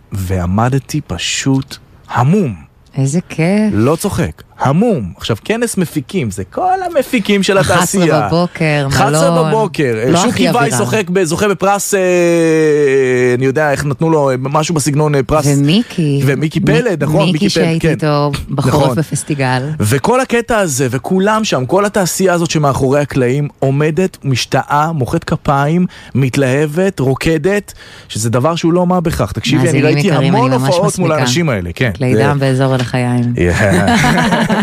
ועמדתי פשוט המום. איזה כיף. לא צוחק, המום. עכשיו, כנס מפיקים, זה כל המפיקים של התעשייה. 11 בבוקר, מלון. 11 בבוקר. לא שוקי וייס זוכה בפרס, אני יודע איך נתנו לו, משהו בסגנון פרס. ומיקי פלד, נכון? מיקי שהייתי איתו בחורף בפסטיגל. וכל הקטע הזה, וכולם שם, כל התעשייה הזאת שמאחורי הקלעים, עומדת, משתאה, מוחאת כפיים, מתלהבת, רוקדת, שזה דבר שהוא לא מה בכך. תקשיבי, אני ראיתי המון הופעות מול האנשים האלה. כלי דם באזור הלחיים.